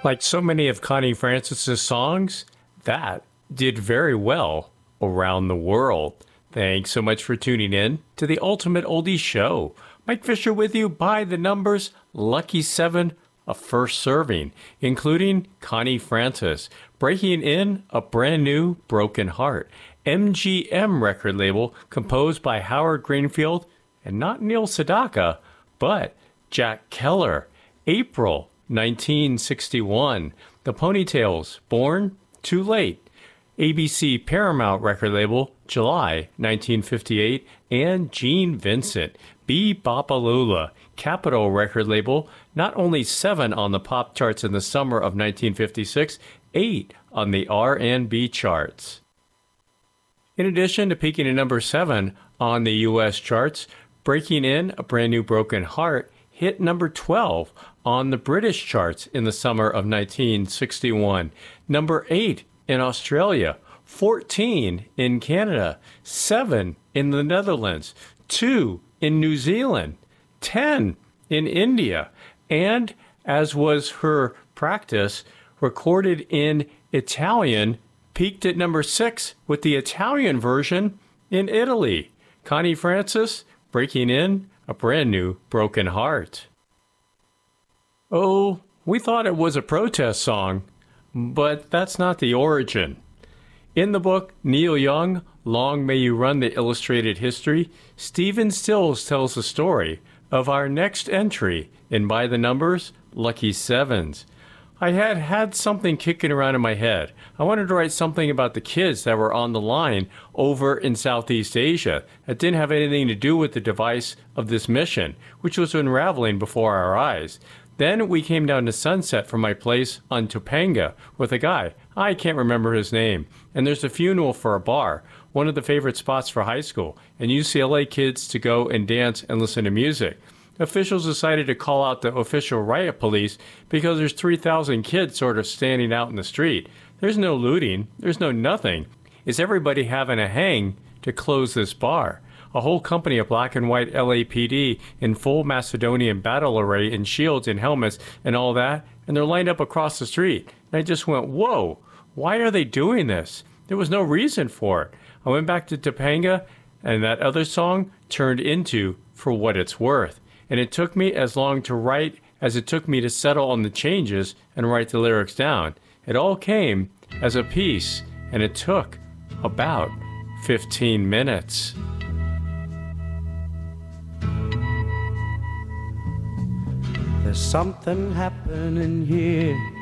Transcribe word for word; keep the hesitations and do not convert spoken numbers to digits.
Like so many of Connie Francis's songs, that did very well around the world. Thanks so much for tuning in to the Ultimate Oldies Show. Mike Fisher with you by the numbers, Lucky seven, a first serving, including Connie Francis, breaking in a brand new Broken Heart, M G M record label composed by Howard Greenfield and not Neil Sedaka, but Jack Keller, April nineteen sixty-one, The Ponytails, Born Too Late, A B C Paramount record label, July nineteen fifty-eight, and Gene Vincent, Be-Bop-A-Lula, Capitol record label, not only seven on the pop charts in the summer of nineteen fifty-six, eight on the R and B charts. In addition to peaking at number seven on the U S charts, breaking in a brand new Broken Heart hit number twelve on the British charts in the summer of nineteen sixty-one, number eight in Australia, fourteen in Canada, seven in the Netherlands, two in New Zealand, ten in India, and, as was her practice, recorded in Italian, peaked at number six with the Italian version in Italy. Connie Francis breaking in a brand new Broken Heart. Oh, we thought it was a protest song, but that's not the origin. In the book, Neil Young, Long May You Run the Illustrated History, Stephen Stills tells the story of our next entry in By the Numbers, Lucky Sevens. I had had something kicking around in my head. I wanted to write something about the kids that were on the line over in Southeast Asia that didn't have anything to do with the device of this mission, which was unraveling before our eyes. Then we came down to Sunset from my place on Topanga with a guy. I can't remember his name. And there's a funeral for a bar, one of the favorite spots for high school, and U C L A kids to go and dance and listen to music. Officials decided to call out the official riot police because there's three thousand kids sort of standing out in the street. There's no looting. There's no nothing. Is everybody having a hang to close this bar? A whole company of black and white L A P D in full Macedonian battle array and shields and helmets and all that, and they're lined up across the street. And I just went, whoa, why are they doing this? There was no reason for it. I went back to Topanga, and that other song turned into For What It's Worth. And it took me as long to write as it took me to settle on the changes and write the lyrics down. It all came as a piece, and it took about fifteen minutes. There's something happening here.